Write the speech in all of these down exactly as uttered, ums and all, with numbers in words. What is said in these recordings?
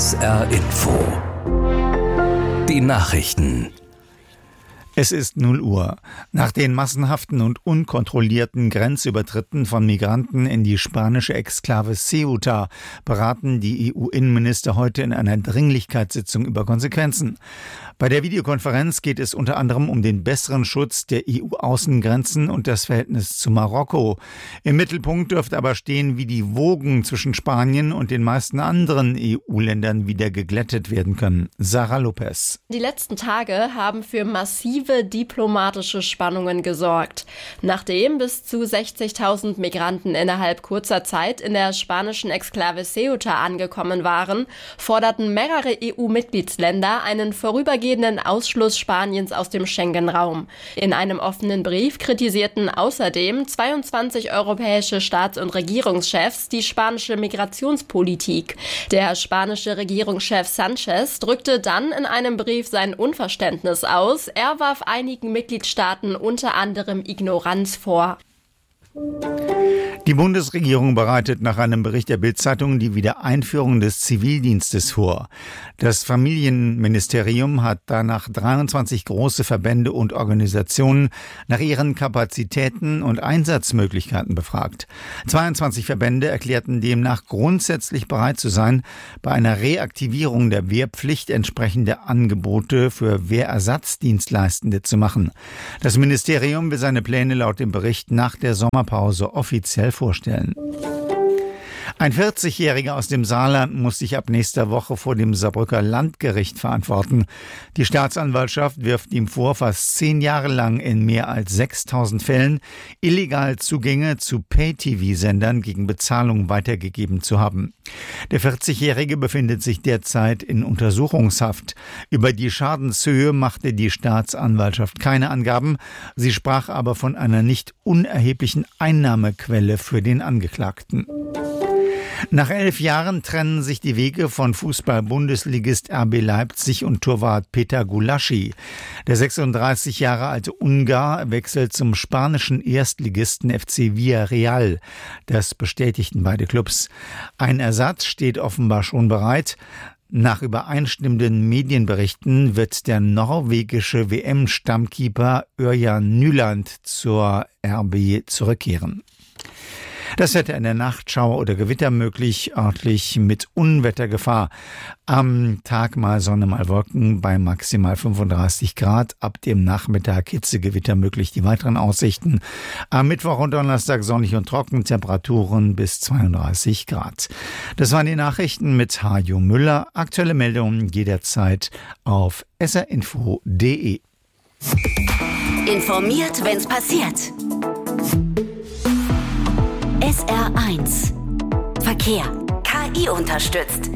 S R Info. Die Nachrichten. Es ist null Uhr. Nach den massenhaften und unkontrollierten Grenzübertritten von Migranten in die spanische Exklave Ceuta beraten die E U-Innenminister heute in einer Dringlichkeitssitzung über Konsequenzen. Bei der Videokonferenz geht es unter anderem um den besseren Schutz der E U-Außengrenzen und das Verhältnis zu Marokko. Im Mittelpunkt dürfte aber stehen, wie die Wogen zwischen Spanien und den meisten anderen E U-Ländern wieder geglättet werden können. Sarah Lopez. Die letzten Tage haben für massive diplomatische Spannungen gesorgt. Nachdem bis zu sechzigtausend Migranten innerhalb kurzer Zeit in der spanischen Exklave Ceuta angekommen waren, forderten mehrere E U-Mitgliedsländer einen vorübergehenden Ausschluss Spaniens aus dem Schengen-Raum. In einem offenen Brief kritisierten außerdem zweiundzwanzig europäische Staats- und Regierungschefs die spanische Migrationspolitik. Der spanische Regierungschef Sanchez drückte dann in einem Brief sein Unverständnis aus. Er warf einigen Mitgliedstaaten unter anderem Ignoranz vor. Die Bundesregierung bereitet nach einem Bericht der Bild-Zeitung die Wiedereinführung des Zivildienstes vor. Das Familienministerium hat danach dreiundzwanzig große Verbände und Organisationen nach ihren Kapazitäten und Einsatzmöglichkeiten befragt. zweiundzwanzig Verbände erklärten demnach grundsätzlich bereit zu sein, bei einer Reaktivierung der Wehrpflicht entsprechende Angebote für Wehrersatzdienstleistende zu machen. Das Ministerium will seine Pläne laut dem Bericht nach der Sommerpause offiziell vorstellen. Ein vierzigjähriger aus dem Saarland muss sich ab nächster Woche vor dem Saarbrücker Landgericht verantworten. Die Staatsanwaltschaft wirft ihm vor, fast zehn Jahre lang in mehr als sechstausend Fällen illegal Zugänge zu Pay-T V-Sendern gegen Bezahlung weitergegeben zu haben. Der vierzigjährige befindet sich derzeit in Untersuchungshaft. Über die Schadenshöhe machte die Staatsanwaltschaft keine Angaben. Sie sprach aber von einer nicht unerheblichen Einnahmequelle für den Angeklagten. Nach elf Jahren trennen sich die Wege von Fußball-Bundesligist R B Leipzig und Torwart Peter Gulaschi. Der sechsunddreißig Jahre alte Ungar wechselt zum spanischen Erstligisten F C Villarreal. Das bestätigten beide Clubs. Ein Ersatz steht offenbar schon bereit. Nach übereinstimmenden Medienberichten wird der norwegische W M-Stammkeeper Ørjan Nyland zur R B zurückkehren. Das Wetter in der Nacht, Schauer oder Gewitter möglich, örtlich mit Unwettergefahr. Am Tag mal Sonne, mal Wolken bei maximal fünfunddreißig Grad. Ab dem Nachmittag Hitzegewitter möglich. Die weiteren Aussichten: am Mittwoch und Donnerstag sonnig und trocken, Temperaturen bis zweiunddreißig Grad. Das waren die Nachrichten mit Hajo Müller. Aktuelle Meldungen jederzeit auf s r info punkt d e. Informiert, wenn's passiert. S R eins Verkehr. K I unterstützt.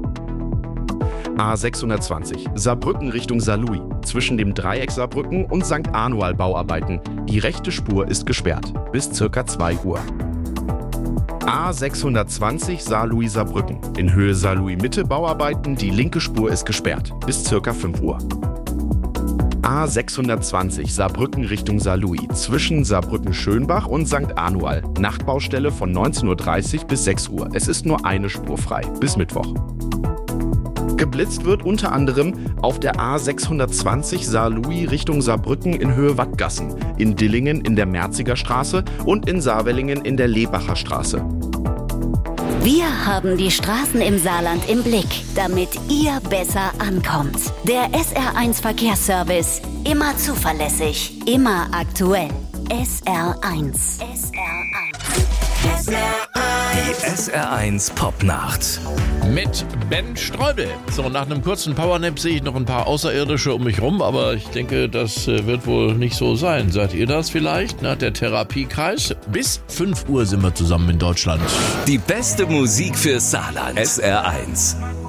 A sechshundertzwanzig Saarbrücken Richtung Saarlouis. Zwischen dem Dreieck Saarbrücken und Sankt Anual Bauarbeiten. Die rechte Spur ist gesperrt. Bis circa zwei Uhr. A sechshundertzwanzig Saarlouis Saarbrücken. In Höhe Saarlouis Mitte Bauarbeiten. Die linke Spur ist gesperrt. Bis circa fünf Uhr. A sechshundertzwanzig Saarbrücken Richtung Saarlouis. Zwischen Saarbrücken-Schönbach und Sankt Anual. Nachtbaustelle von neunzehn Uhr dreißig bis sechs Uhr. Es ist nur eine Spur frei. Bis Mittwoch. Geblitzt wird unter anderem auf der A sechshundertzwanzig Saarlouis Richtung Saarbrücken in Höhe Wattgassen, in Dillingen in der Merziger Straße und in Saarwellingen in der Lebacher Straße. Wir haben die Straßen im Saarland im Blick, damit ihr besser ankommt. Der S R eins Verkehrsservice. Immer zuverlässig, immer aktuell. S R eins. S R eins. S R eins. Die S R eins Popnacht. Mit Ben Streubel. So, nach einem kurzen Powernap sehe ich noch ein paar Außerirdische um mich rum, aber ich denke, das wird wohl nicht so sein. Seid ihr das vielleicht? Na, der Therapiekreis. Bis fünf Uhr sind wir zusammen in Deutschland. Die beste Musik für Saarland. S R eins.